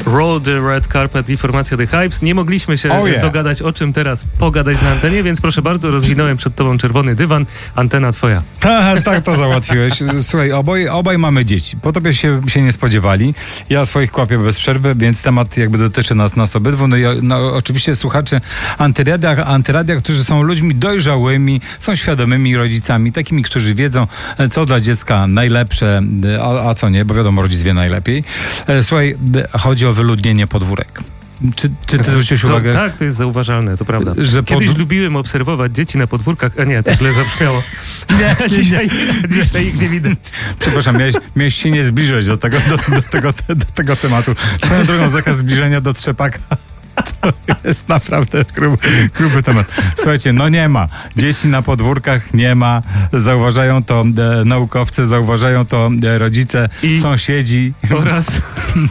Roll the Red Carpet i formacja The Hypes. Nie mogliśmy się dogadać, o czym teraz pogadać na antenie, więc proszę bardzo, rozwinąłem przed tobą czerwony dywan. Antena twoja. Tak to załatwiłeś. Słuchaj, obaj mamy dzieci. Po tobie się nie spodziewali. Ja swoich kłapię bez przerwy, więc temat jakby dotyczy nas obydwu. No oczywiście słuchacze Antyradia, którzy są ludźmi dojrzałymi, są świadomymi rodzicami, takimi, którzy wiedzą, co dla dziecka najlepsze, a co nie, bo wiadomo, rodzic wie najlepiej. Słuchaj, chodzi o wyludnienie podwórek. Czy ty zwróciłeś uwagę? Tak, to jest zauważalne, to prawda. Że kiedyś lubiłem obserwować dzieci na podwórkach, a nie, to źle zabrzmiało. Dzisiaj ich nie widać. Przepraszam, miałeś się nie zbliżać do tego tematu. Swoją drogą zakaz zbliżenia do trzepaka. To jest naprawdę gruby temat. Słuchajcie, nie ma. Dzieci na podwórkach nie ma. Zauważają to naukowcy, zauważają to rodzice, sąsiedzi. Oraz...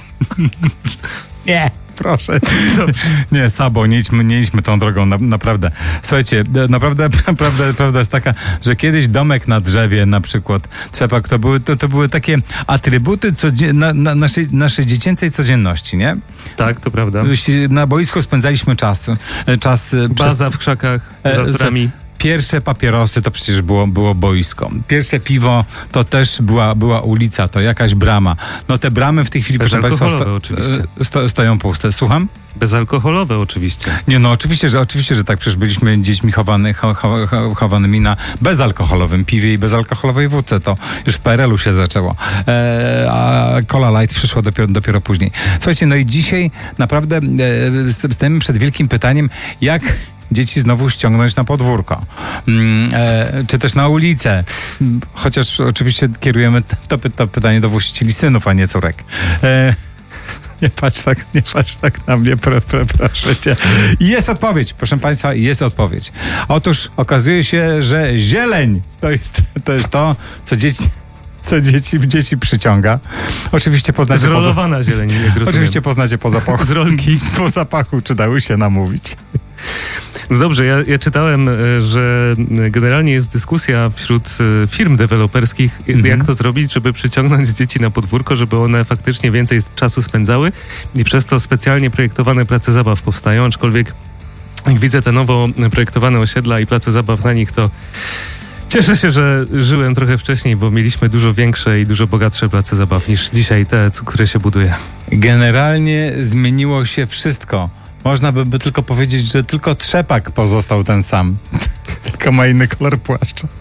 Nie. Proszę. Nie, Sabo, nie idźmy tą drogą, naprawdę. Słuchajcie, prawda jest taka, że kiedyś domek na drzewie, na przykład trzepak, to były takie atrybuty naszej dziecięcej codzienności, nie? Tak, to prawda. Na boisku spędzaliśmy czas. Baza w krzakach, za torami. Pierwsze papierosy to przecież było boisko. Pierwsze piwo to też była ulica, to jakaś brama. Te bramy w tej chwili, proszę państwa, stoją puste. Słucham? Bezalkoholowe oczywiście. Nie, oczywiście, że tak. Przecież byliśmy dziećmi chowanymi na bezalkoholowym piwie i bezalkoholowej wódce. To już w PRL-u się zaczęło. A Cola Light przyszło dopiero później. Słuchajcie, i dzisiaj naprawdę stajemy przed wielkim pytaniem, jak dzieci znowu ściągnąć na podwórko, czy też na ulicę. Chociaż oczywiście kierujemy to pytanie do właścicieli synów, a nie córek. Nie patrz tak na mnie, proszę cię. Jest odpowiedź, proszę państwa, jest odpowiedź. Otóż okazuje się, że zieleń to jest to, co dzieci przyciąga. Oczywiście poznacie zrolowana zieleń, jak rozumiem. Oczywiście poznacie po zapachu. Z rolki. Po zapachu, czy dały się namówić. No dobrze, ja czytałem, że generalnie jest dyskusja wśród firm deweloperskich, jak to zrobić, żeby przyciągnąć dzieci na podwórko, żeby one faktycznie więcej czasu spędzały i przez to specjalnie projektowane place zabaw powstają, aczkolwiek jak widzę te nowo projektowane osiedla i place zabaw na nich, to cieszę się, że żyłem trochę wcześniej, bo mieliśmy dużo większe i dużo bogatsze place zabaw niż dzisiaj te, które się buduje. Generalnie zmieniło się wszystko. Można by tylko powiedzieć, że tylko trzepak pozostał ten sam. Tylko ma inny kolor płaszcza.